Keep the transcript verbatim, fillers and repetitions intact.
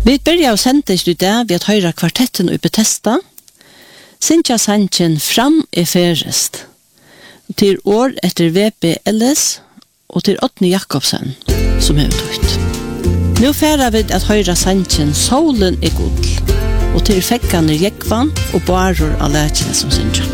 Vi börjar sändes i det ved at høyre kvartetten og Betesta. Sintja Sanchin fram er færest. Til år etter V P Ellis og til Åtne Jakobsen som er tøyt. Nå færer vi at høyre Sanchin Solen er god og til fekkene Jekvan og Baror av lærkene som Sintja.